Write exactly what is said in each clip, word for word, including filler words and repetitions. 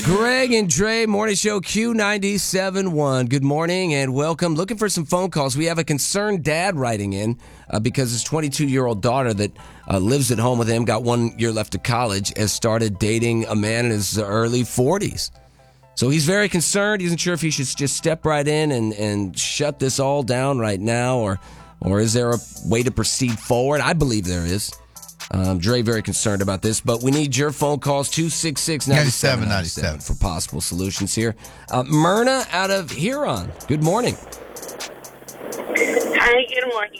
Greg and Dre, Morning Show, Q ninety-seven point one. Good morning and welcome. Looking for some phone calls. We have a concerned dad writing in uh, because his twenty-two-year-old daughter that uh, lives at home with him, got one year left of college, has started dating a man in his early forties. So he's very concerned. He isn't sure if he should just step right in and, and shut this all down right now, or or is there a way to proceed forward? I believe there is. Um, Dre very concerned about this, but we need your phone calls, two six six, nine seven nine seven, for possible solutions here. Uh, Myrna out of Huron, good morning. Hi, good morning.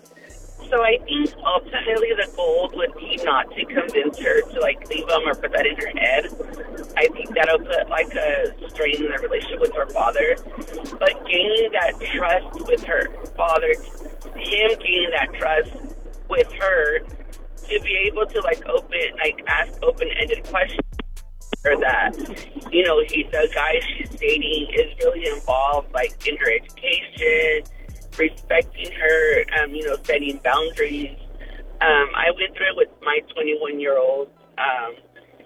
So I think ultimately the goal would be not to convince her to, like, leave him or put that in her head. I think that'll put, like, a strain in the relationship with her father. But gaining that trust with her father, him gaining that trust with her, to be able to, like, open, like, ask open-ended questions, or that, you know, he, the guy she's dating is really involved, like, in her education, respecting her, um, you know, setting boundaries. Um, I went through it with my twenty-one-year-old, um,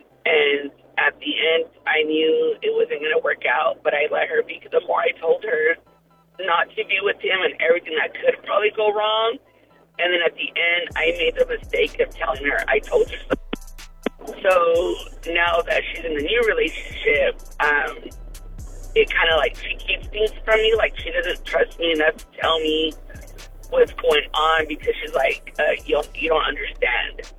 and at the end, I knew it wasn't going to work out, but I let her be, because the more I told her not to be with him and everything that could probably go wrong, and then at the end, I made the mistake of telling her, I told you so. So now that she's in a new relationship, um, it kind of like, she keeps things from me. Like, she doesn't trust me enough to tell me what's going on, because she's like, uh, you, don't, you don't understand.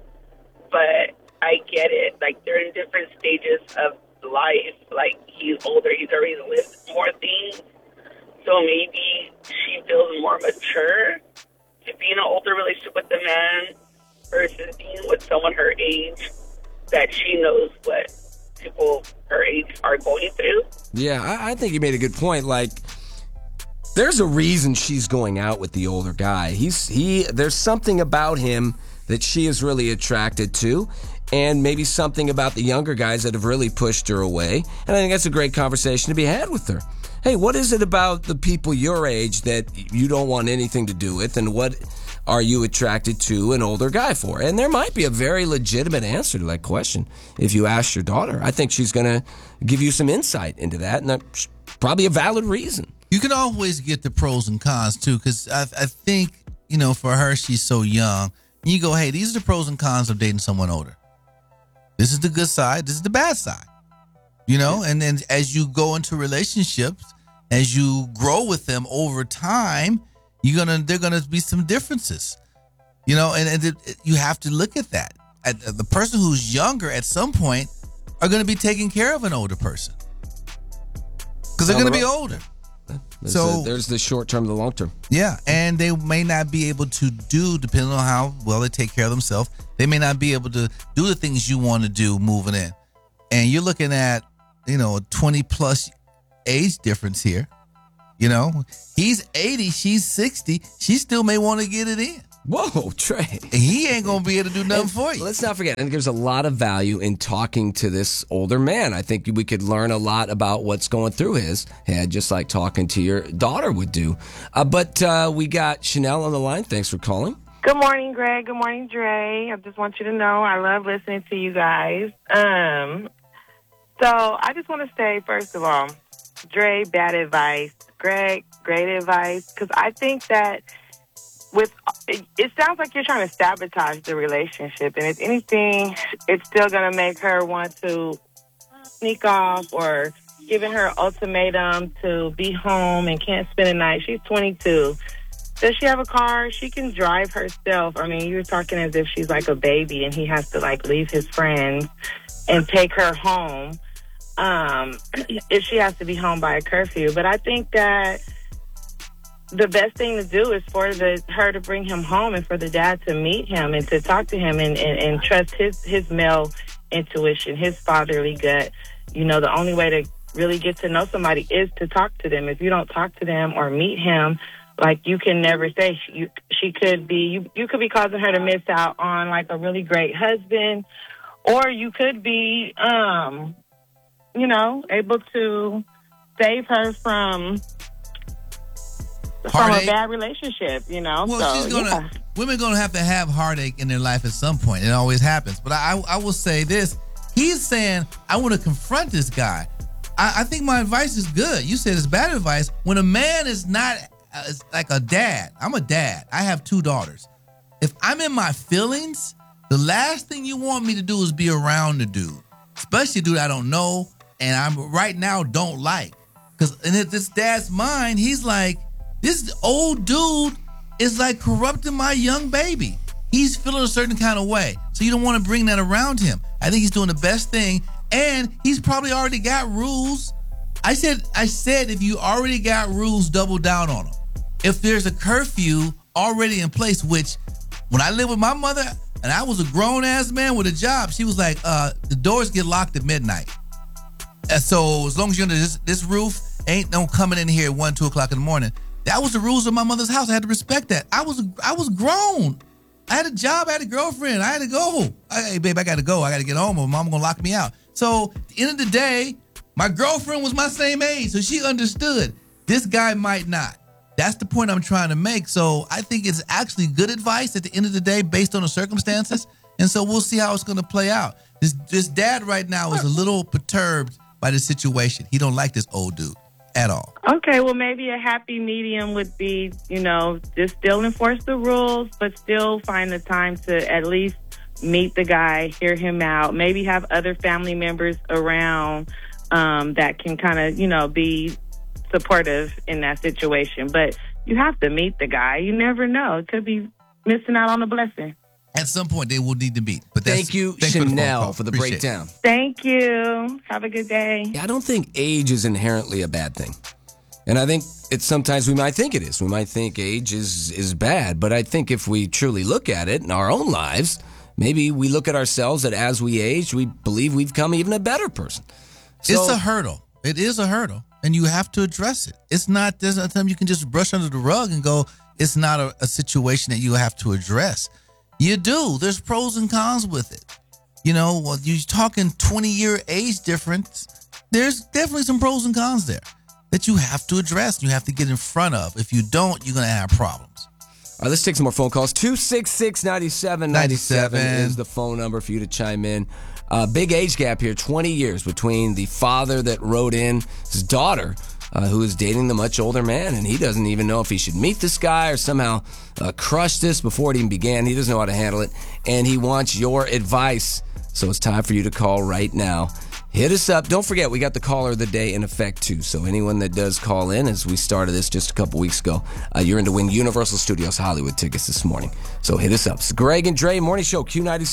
But I get it. Like, they're in different stages of life. Like, he's older. He's already lived more things. So maybe she feels more mature to be in an older relationship with the man versus being with someone her age, that she knows what people her age are going through. Yeah, I, I think you made a good point. Like, there's a reason she's going out with the older guy. He's he. There's something about him that she is really attracted to, and maybe something about the younger guys that have really pushed her away. And I think that's a great conversation to be had with her. Hey, what is it about the people your age that you don't want anything to do with, and what are you attracted to an older guy for? And there might be a very legitimate answer to that question if you ask your daughter. I think she's going to give you some insight into that, and that's probably a valid reason. You can always get the pros and cons, too, because I, I think, you know, for her, she's so young. And you go, hey, these are the pros and cons of dating someone older. This is the good side. This is the bad side. You know, and then as you go into relationships, as you grow with them over time, you're gonna there gonna be some differences. You know, and, and it, you have to look at that. At, the person who's younger at some point are going to be taking care of an older person because they're going to be older. There's so the, there's the short term, the long term. Yeah, and they may not be able to do, depending on how well they take care of themselves, they may not be able to do the things you want to do moving in. And you're looking at, you know, a twenty plus age difference here. You know, he's eighty, she's sixty. She still may want to get it in. Whoa, Trey. He ain't going to be able to do nothing and for you. Let's not forget, I think there's a lot of value in talking to this older man. I think we could learn a lot about what's going through his head, just like talking to your daughter would do. Uh, but uh, we got Chanel on the line. Thanks for calling. Good morning, Greg. Good morning, Dre. I just want you to know I love listening to you guys. Um, so I just want to say, first of all, Dre, bad advice. Greg, great advice. Because I think that with it, it sounds like you're trying to sabotage the relationship. And if anything, it's still going to make her want to sneak off, or giving her ultimatum to be home and can't spend the night. She's twenty-two. Does she have a car? She can drive herself. I mean, you're talking as if she's like a baby and he has to like leave his friends and take her home um, if she has to be home by a curfew. But I think that the best thing to do is for the her to bring him home and for the dad to meet him and to talk to him and, and, and trust his, his male intuition, his fatherly gut. You know, the only way to really get to know somebody is to talk to them. If you don't talk to them or meet him, like, you can never say she, you, she could be, you, you could be causing her to miss out on, like, a really great husband, or you could be, um, you know, able to save her from from a bad relationship, you know. Well, so, she's gonna, yeah. women going to have to have heartache in their life at some point. It always happens. But I, I will say this. He's saying, I want to confront this guy. I, I think my advice is good. You said it's bad advice. When a man is not uh, is like a dad, I'm a dad. I have two daughters. If I'm in my feelings, the last thing you want me to do is be around the dude, especially a dude I don't know and I'm right now don't like. Because in this dad's mind, he's like, this old dude is like corrupting my young baby. He's feeling a certain kind of way. So you don't want to bring that around him. I think he's doing the best thing. And he's probably already got rules. I said, I said, if you already got rules, double down on them. If there's a curfew already in place, which when I lived with my mother and I was a grown ass man with a job, she was like, uh, the doors get locked at midnight. And so as long as you're under this, this roof, ain't no coming in here at one, two o'clock in the morning. That was the rules of my mother's house. I had to respect that. I was I was grown. I had a job. I had a girlfriend. I had to go. Hey, babe, I got to go. I got to get home or mom going to lock me out. So at the end of the day, my girlfriend was my same age, so she understood. This guy might not. That's the point I'm trying to make. So I think it's actually good advice at the end of the day based on the circumstances. And so we'll see how it's going to play out. This, this dad right now is a little perturbed by the situation. He don't like this old dude at all. Okay, well, maybe a happy medium would be, you know, just still enforce the rules, but still find the time to at least meet the guy, hear him out, maybe have other family members around um, that can kind of, you know, be supportive in that situation. But you have to meet the guy. You never know. It could be missing out on a blessing. At some point, they will need to meet. But Thank you, Chanel, for the Appreciate breakdown. it. Thank you. Have a good day. Yeah, I don't think age is inherently a bad thing. And I think it's sometimes we might think it is. We might think age is, is bad. But I think if we truly look at it in our own lives, maybe we look at ourselves that as we age, we believe we've become even a better person. So, it's a hurdle. It is a hurdle. And you have to address it. It's not, there's a time you can just brush under the rug and go, it's not a, a situation that you have to address. You do. There's pros and cons with it. You know, well, you're talking twenty-year age difference. There's definitely some pros and cons there that you have to address. You have to get in front of. If you don't, you're going to have problems. All right, let's take some more phone calls. two six six, nine seven nine seven ninety-seven is the phone number for you to chime in. Uh, big age gap here, twenty years between the father that wrote in his daughter, uh, who is dating the much older man, and he doesn't even know if he should meet this guy or somehow uh, crush this before it even began. He doesn't know how to handle it, and he wants your advice. So it's time for you to call right now. Hit us up. Don't forget, we got the caller of the day in effect, too. So anyone that does call in, as we started this just a couple weeks ago, uh, you're in to win Universal Studios Hollywood tickets this morning. So hit us up. It's Greg and Dre Morning Show, Q ninety-seven.